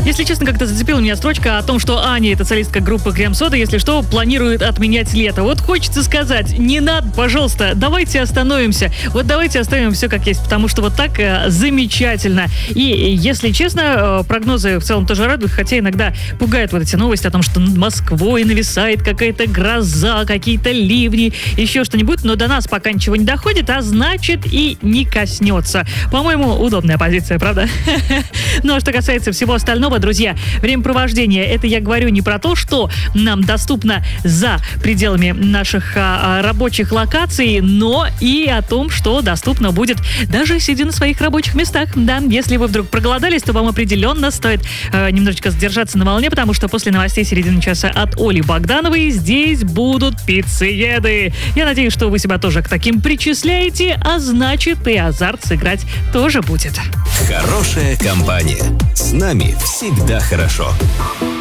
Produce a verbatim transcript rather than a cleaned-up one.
Если честно, как-то зацепила меня строчка о том, что Аня, это солистка группы Крем-Сода, если что, планирует отменять лето. Вот хочется сказать, не надо, пожалуйста, давайте остановимся. Вот давайте оставим все как есть, потому что вот так э, замечательно. И, если честно, э, прогнозы в целом тоже радуют, хотя иногда пугают вот эти новости о том, что над Москвой нависает какая-то гроза, какие-то ливни, еще что-нибудь, но до нас пока ничего не доходит, а значит и не коснется. По-моему, удобная позиция, правда? Ну а что касается всего остального, друзья, времяпровождение, это я говорю не про то, что нам доступно за пределами наших а, рабочих локаций, но и о том, что доступно будет даже сидя на своих рабочих местах. Да, если вы вдруг проголодались, то вам определенно стоит э, немножечко задержаться на волне, потому что после новостей середины часа от Оли Богдановой здесь будут пиццееды. Я надеюсь, что вы себя тоже к таким причисляете, а значит и азарт сыграть тоже будет. Хорошая компания. С нами всегда хорошо.